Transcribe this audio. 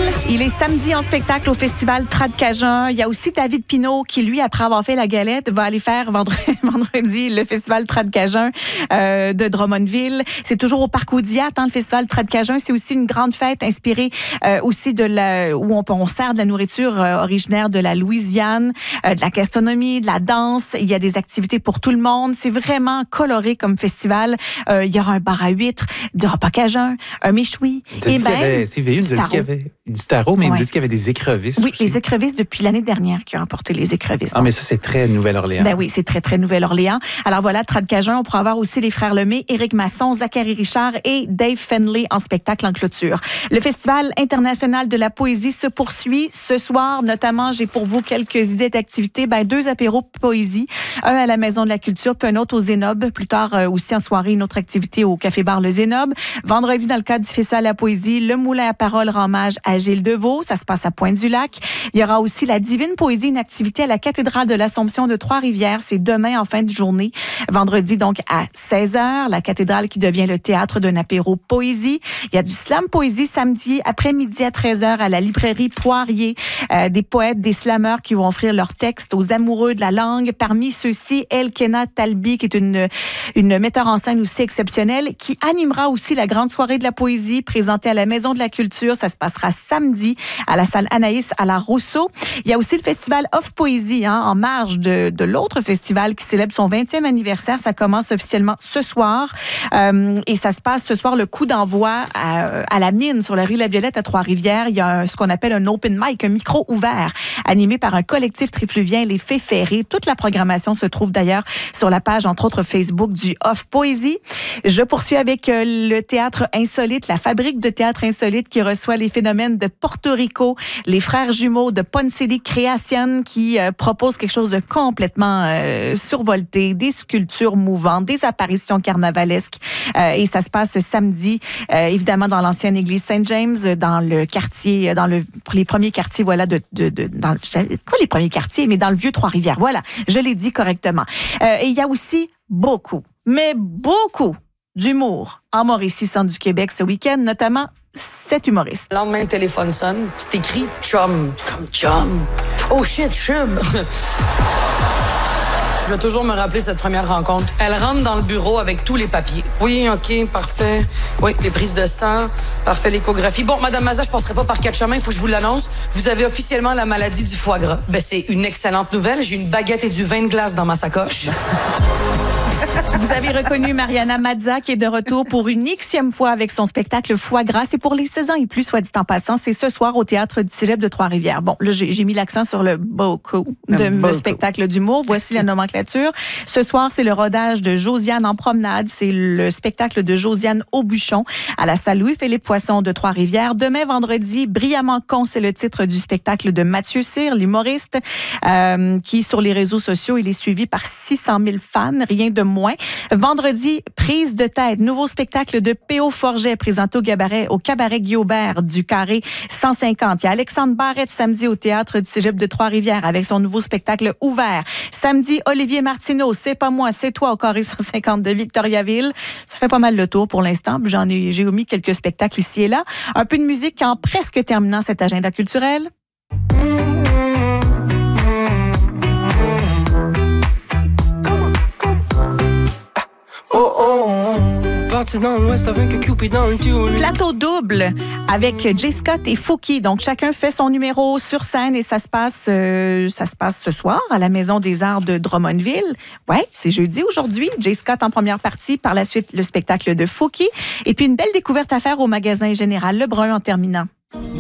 Il est samedi en spectacle au Festival Trad-Cajun. Il y a aussi David Pinault qui, lui, après avoir fait la galette, va aller faire vendredi le Festival Trad-Cajun de Drummondville. C'est toujours au Parc Audiat, le Festival Trad-Cajun. C'est aussi une grande fête inspirée aussi où on sert de la nourriture originaire de la Louisiane, de la gastronomie, de la danse. Il y a des activités pour tout le monde. C'est vraiment coloré comme festival. Il y aura un bar à huîtres, du repas cajun, un méchoui. Et ben, Sylvie, nous a dit qu'il y avait du tarot, mais il nous dit qu'il y avait des écrevisses. Oui, aussi. Les écrevisses depuis l'année dernière qui ont apporté les écrevisses. Ah, mais ça, c'est très Nouvelle-Orléans. Ben oui, c'est très, très Nouvelle-Orléans. Alors voilà, Trad-Cajun, on pourra avoir aussi les frères Lemay, Éric Masson, Zachary Richard et Dave Fenley en spectacle en clôture. Le Festival international de la poésie se poursuit ce soir. Notamment, j'ai pour vous quelques idées d'activités. 2 apéros poésie. Un à la Maison de la Culture, puis un autre au Zénob. Plus tard, aussi en soirée, une autre activité au Café-Bar Le Zénob. Vendredi, dans le cadre du Festival de la poésie, le Moulin à parole rend hommage à Gilles Deveau. Ça se passe à Pointe-du-Lac. Il y aura aussi la Divine Poésie, une activité à la Cathédrale de l'Assomption de Trois-Rivières. C'est demain en fin de journée. Vendredi, donc, à 16h. La cathédrale qui devient le théâtre d'un apéro poésie. Il y a du slam poésie samedi après-midi à 13h à la librairie Poirier. Des poètes, des slammeurs qui vont offrir leurs textes aux amoureux de la langue. Parmi ceux-ci, Elkena Talbi, qui est une metteur en scène aussi exceptionnelle, qui animera aussi la grande soirée de la poésie présentée à la Maison de la Culture. Ça se passera samedi à la salle Anaïs à la Rousseau. Il y a aussi le festival Off Poésie, en marge de l'autre festival qui célèbre son 20e anniversaire. Ça commence officiellement ce soir. Et ça se passe ce soir, le coup d'envoi à la mine sur la rue La Violette à Trois-Rivières. Il y a ce qu'on appelle un open mic, un micro ouvert, animé par un collectif trifluvien, les Fées Ferrées. Toute la programmation se trouve d'ailleurs sur la page, entre autres, Facebook du Off Poésie. Je poursuis avec le théâtre insolite, la fabrique de théâtre insolite qui reçoit les phénomènes de Porto Rico, les frères jumeaux de Poncelli Création qui proposent quelque chose de complètement survolté, des sculptures mouvantes, des apparitions carnavalesques. Et ça se passe samedi, évidemment, dans l'ancienne église Saint-James, dans le quartier, les premiers quartiers, voilà, pas les premiers quartiers, mais dans le vieux Trois-Rivières. Voilà, je l'ai dit correctement. Et il y a aussi beaucoup, mais beaucoup d'humour en Mauricie, centre du Québec ce week-end, notamment cet humoriste. Le lendemain, le téléphone sonne, c'est écrit « chum », comme « chum ». Oh shit, chum. Je vais toujours me rappeler cette première rencontre. Elle rentre dans le bureau avec tous les papiers. Oui, OK, parfait. Oui, les prises de sang, parfait, l'échographie. Bon, Madame Mazza, je passerai pas par 4 chemins, il faut que je vous l'annonce. Vous avez officiellement la maladie du foie gras. C'est une excellente nouvelle. J'ai une baguette et du vin de glace dans ma sacoche. Vous avez reconnu Mariana Mazza qui est de retour pour une Xème fois avec son spectacle Foie gras. C'est pour les 16 ans et plus, soit dit en passant. C'est ce soir au Théâtre du Cégep de Trois-Rivières. Bon, là, j'ai mis l'accent sur le beaucoup de spectacle d'humour. Voici la nomenclature. Ce soir, c'est le rodage de Josiane en promenade. C'est le spectacle de Josiane Aubuchon à la salle Louis-Philippe Poisson de Trois-Rivières. Demain, vendredi, Brillamment con, c'est le titre du spectacle de Mathieu Cyr, l'humoriste, qui, sur les réseaux sociaux, il est suivi par 600 000 fans, rien de moins. Vendredi, Prise de tête, nouveau spectacle de P.O. Forget présenté au cabaret Guillaubert du Carré 150. Il y a Alexandre Barrette samedi au Théâtre du Cégep de Trois-Rivières avec son nouveau spectacle Ouvert. Samedi, Olivier Martineau, C'est pas moi, c'est toi au Carré 150 de Victoriaville. Ça fait pas mal le tour pour l'instant. J'ai omis quelques spectacles ici et là. Un peu de musique en presque terminant cet agenda culturel. Dans l'ouest avec un Cupid dans le tube. Plateau double avec Jay Scott et Fouki. Donc, chacun fait son numéro sur scène et ça se passe ce soir à la Maison des Arts de Drummondville. Ouais, c'est jeudi aujourd'hui. Jay Scott en première partie. Par la suite, le spectacle de Fouki. Et puis, une belle découverte à faire au magasin général Lebrun en terminant.